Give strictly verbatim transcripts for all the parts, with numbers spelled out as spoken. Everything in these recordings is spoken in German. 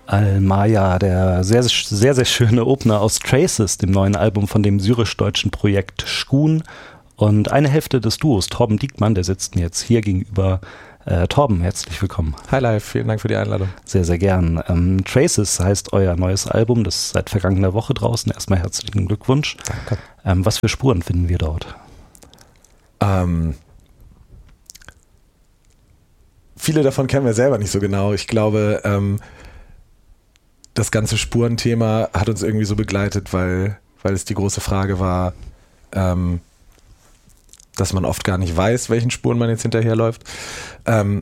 Al-Maya, der sehr, sehr, sehr schöne Opener aus Traces, dem neuen Album von dem syrisch-deutschen Projekt Shkun. Und eine Hälfte des Duos, Torben Diekmann, der sitzt mir jetzt hier gegenüber. Äh, Torben, herzlich willkommen. Hi live, vielen Dank für die Einladung. Sehr, sehr gern. Ähm, Traces heißt euer neues Album, das ist seit vergangener Woche draußen. Erstmal herzlichen Glückwunsch. Danke. Ähm, was für Spuren finden wir dort? Ähm, viele davon kennen wir selber nicht so genau. Ich glaube, ähm, das ganze Spurenthema hat uns irgendwie so begleitet, weil, weil es die große Frage war, ähm, dass man oft gar nicht weiß, welchen Spuren man jetzt hinterherläuft. Ähm,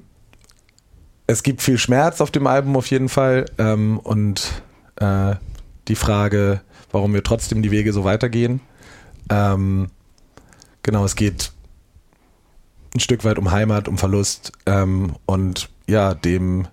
es gibt viel Schmerz auf dem Album auf jeden Fall ähm, und äh, die Frage, warum wir trotzdem die Wege so weitergehen. Ähm, genau, es geht ein Stück weit um Heimat, um Verlust ähm, und ja, dem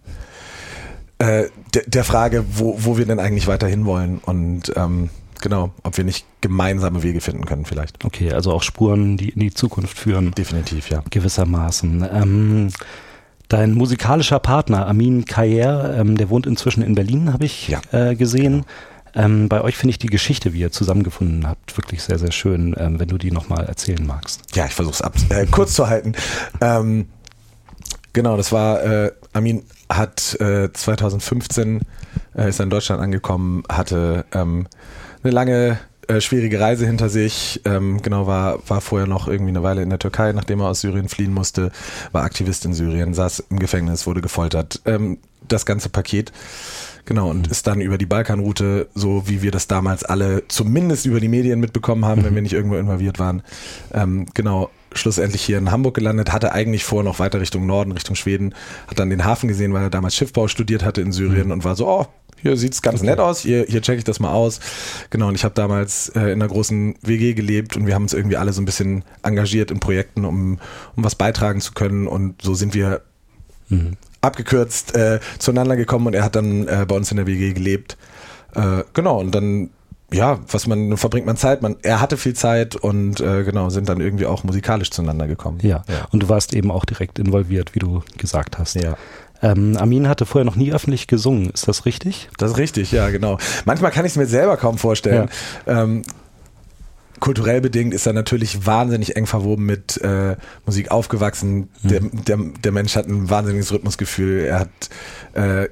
äh, de- der Frage, wo, wo wir denn eigentlich weiterhin wollen und ähm, genau, ob wir nicht gemeinsame Wege finden können vielleicht. Okay, also auch Spuren, die in die Zukunft führen. Definitiv, ja. Gewissermaßen. Ähm, dein musikalischer Partner Amin Kayer, ähm, der wohnt inzwischen in Berlin, habe ich ja. äh, gesehen. Genau. Ähm, bei euch finde ich die Geschichte, wie ihr zusammengefunden habt, wirklich sehr, sehr schön, ähm, wenn du die nochmal erzählen magst. Ja, ich versuche es äh, kurz zu halten. Ähm, genau, das war, äh, Amin hat äh, zwanzig fünfzehn, äh, ist er in Deutschland angekommen, hatte ähm, eine lange, äh, schwierige Reise hinter sich, ähm, genau, war, war vorher noch irgendwie eine Weile in der Türkei, nachdem er aus Syrien fliehen musste, war Aktivist in Syrien, saß im Gefängnis, wurde gefoltert, ähm, das ganze Paket. Genau, und ist dann über die Balkanroute, so wie wir das damals alle zumindest über die Medien mitbekommen haben, mhm. wenn wir nicht irgendwo involviert waren, ähm, genau, schlussendlich hier in Hamburg gelandet, hatte eigentlich vor noch weiter Richtung Norden, Richtung Schweden, hat dann den Hafen gesehen, weil er damals Schiffbau studiert hatte in Syrien mhm. und war so, oh, hier sieht's ganz okay. nett aus, hier, hier checke ich das mal aus. Genau, und ich habe damals äh, in einer großen W G gelebt und wir haben uns irgendwie alle so ein bisschen engagiert in Projekten, um, um was beitragen zu können und so sind wir mhm. abgekürzt äh, zueinander gekommen und er hat dann äh, bei uns in der W G gelebt. Äh, genau, und dann, ja, was man, verbringt man Zeit, man, er hatte viel Zeit und äh, genau, sind dann irgendwie auch musikalisch zueinander gekommen. Ja. ja, und du warst eben auch direkt involviert, wie du gesagt hast. Ja. Ähm, Amin hatte vorher noch nie öffentlich gesungen, ist das richtig? Das ist richtig, ja, genau. Manchmal kann ich es mir selber kaum vorstellen. Ja. Ähm, kulturell bedingt ist er natürlich wahnsinnig eng verwoben mit äh, Musik aufgewachsen. Mhm. Der, der, der Mensch hat ein wahnsinniges Rhythmusgefühl. Er hat äh,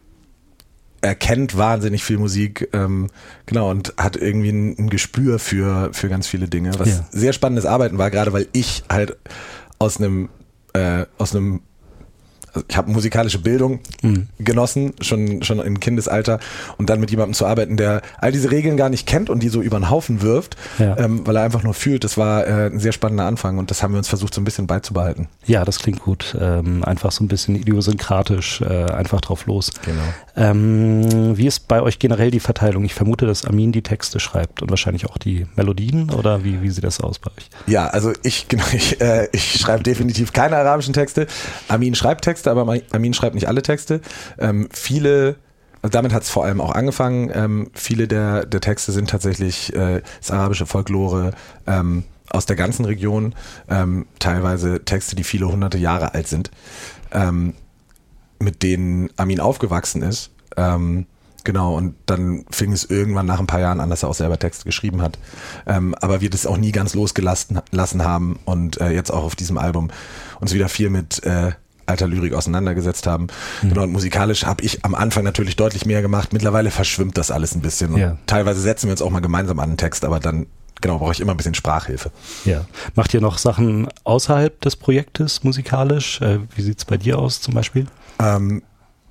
er kennt wahnsinnig viel Musik, ähm, genau, und hat irgendwie ein, ein Gespür für, für ganz viele Dinge, was ja. sehr spannendes Arbeiten war, gerade weil ich halt aus einem äh, aus einem Also ich habe musikalische Bildung mhm. genossen, schon schon im Kindesalter und dann mit jemandem zu arbeiten, der all diese Regeln gar nicht kennt und die so über den Haufen wirft, ja. ähm, weil er einfach nur fühlt, das war äh, ein sehr spannender Anfang und das haben wir uns versucht so ein bisschen beizubehalten. Ja, das klingt gut. Ähm, einfach so ein bisschen idiosynkratisch, äh, einfach drauf los. Genau. Ähm, wie ist bei euch generell die Verteilung? Ich vermute, dass Amin die Texte schreibt und wahrscheinlich auch die Melodien oder wie, wie sieht das aus bei euch? Ja, also ich, genau, ich, äh, ich schreibe definitiv keine arabischen Texte. Amin schreibt Texte, aber Amin schreibt nicht alle Texte. Ähm, viele, also damit hat es vor allem auch angefangen, ähm, viele der, der Texte sind tatsächlich äh, das arabische Folklore ähm, aus der ganzen Region, ähm, teilweise Texte, die viele hunderte Jahre alt sind, ähm, mit denen Amin aufgewachsen ist. Ähm, Genau, und dann fing es irgendwann nach ein paar Jahren an, dass er auch selber Texte geschrieben hat. Ähm, aber wir das auch nie ganz losgelassen lassen haben und äh, jetzt auch auf diesem Album uns wieder viel mit äh, alter Lyrik auseinandergesetzt haben. Mhm. Genau, und musikalisch habe ich am Anfang natürlich deutlich mehr gemacht. Mittlerweile verschwimmt das alles ein bisschen. Und ja. teilweise setzen wir uns auch mal gemeinsam an den Text, aber dann genau brauche ich immer ein bisschen Sprachhilfe. Ja. Macht ihr noch Sachen außerhalb des Projektes musikalisch? Äh, wie sieht's bei dir aus zum Beispiel? Ähm,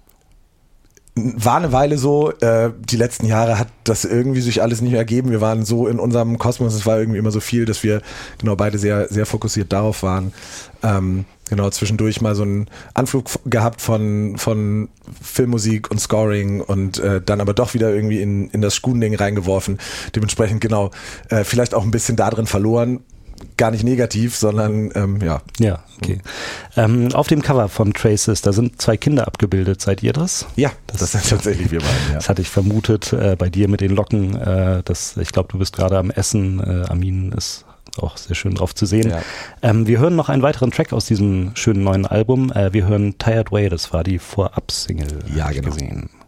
War eine Weile so, äh, die letzten Jahre hat das irgendwie sich alles nicht mehr ergeben. Wir waren so in unserem Kosmos, es war irgendwie immer so viel, dass wir genau beide sehr sehr fokussiert darauf waren. Ähm, genau, zwischendurch mal so einen Anflug gehabt von von Filmmusik und Scoring und äh, dann aber doch wieder irgendwie in in das Shkun-Ding reingeworfen. Dementsprechend genau, äh, vielleicht auch ein bisschen da drin verloren. Gar nicht negativ, sondern ähm, ja. Ja, okay. Ähm, auf dem Cover von Traces, da sind zwei Kinder abgebildet. Seid ihr das? Ja, das, das sind tatsächlich wir beiden. Ja. Das hatte ich vermutet äh, bei dir mit den Locken. Äh, das, ich glaube, du bist gerade am Essen. Äh, Amin ist auch sehr schön drauf zu sehen. Ja. Ähm, wir hören noch einen weiteren Track aus diesem schönen neuen Album. Äh, wir hören Tired Way, das war die Vorab-Single. Ja, genau. Gesehen.